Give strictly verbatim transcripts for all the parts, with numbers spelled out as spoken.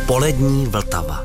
Polední Vltava.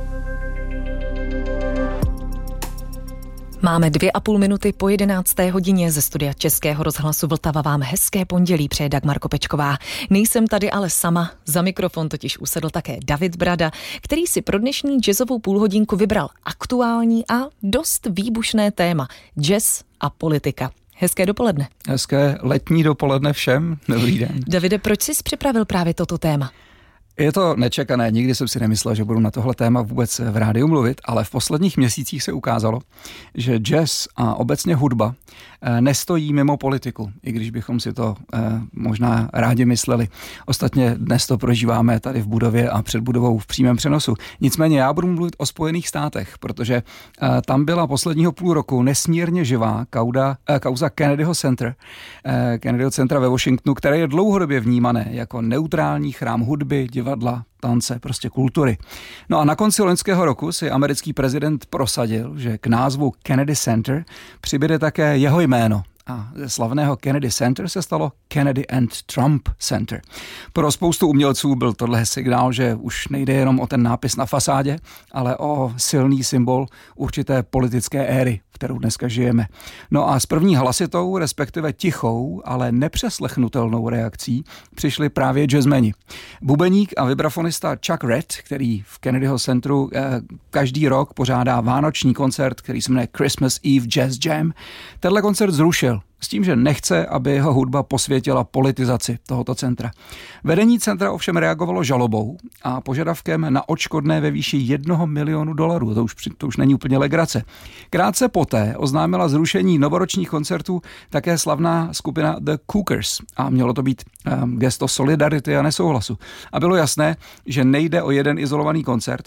Máme dvě a půl minuty po jedenácté hodině. Ze studia Českého rozhlasu Vltava vám hezké pondělí přeje Dagmar Kopečková. Nejsem tady ale sama, za mikrofon totiž usedl také David Brada, který si pro dnešní jazzovou půlhodinku vybral aktuální a dost výbušné téma – jazz a politika. Hezké dopoledne. Hezké letní dopoledne všem. Dobrý den. Davide, proč jsi připravil právě toto téma? Je to nečekané, nikdy jsem si nemyslel, že budu na tohle téma vůbec v rádiu mluvit, ale v posledních měsících se ukázalo, že jazz a obecně hudba nestojí mimo politiku, i když bychom si to možná rádi mysleli. Ostatně dnes to prožíváme tady v budově a před budovou v přímém přenosu. Nicméně já budu mluvit o Spojených státech, protože tam byla posledního půl roku nesmírně živá kauda, kauza Kennedyho Center, Kennedyho centra ve Washingtonu, které je dlouhodobě vnímané jako neutrální chrám hudby, divadla, tance, prostě kultury. No a na konci loňského roku si americký prezident prosadil, že k názvu Kennedy Center přibude také jeho jméno. A ze slavného Kennedy Center se stalo Kennedy and Trump Center. Pro spoustu umělců byl tohle signál, že už nejde jenom o ten nápis na fasádě, ale o silný symbol určité politické éry, kterou dneska žijeme. No a s první hlasitou, respektive tichou, ale nepřeslechnutelnou reakcí přišli právě jazzmeni. Bubeník a vibrafonista Chuck Redd, který v Kennedyho centru eh, každý rok pořádá vánoční koncert, který se jmenuje Christmas Eve Jazz Jam, tenhle koncert zrušil s tím, že nechce, aby jeho hudba posvětila politizaci tohoto centra. Vedení centra ovšem reagovalo žalobou a požadavkem na odškodné ve výši jednoho milionu dolarů. To už, to už není úplně legrace. Krátce poté oznámila zrušení novoročních koncertů také slavná skupina The Cookers a mělo to být um, gesto solidarity a nesouhlasu. A bylo jasné, že nejde o jeden izolovaný koncert,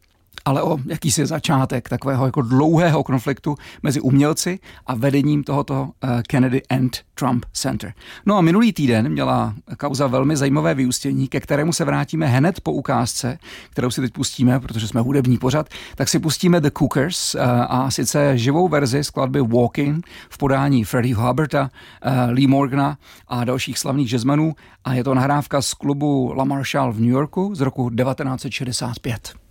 ale o jakýsi začátek takového jako dlouhého konfliktu mezi umělci a vedením tohoto uh, Kennedy and Trump Center. No a minulý týden měla kauza velmi zajímavé vyústění, ke kterému se vrátíme hned po ukázce, kterou si teď pustíme, protože jsme hudební pořad, tak si pustíme The Cookers uh, a sice živou verzi skladby Walking v podání Freddieho Hubbarda, uh, Lee Morgana a dalších slavných jazzmenů a je to nahrávka z klubu La Marshall v New Yorku z roku devatenáct set šedesát pět.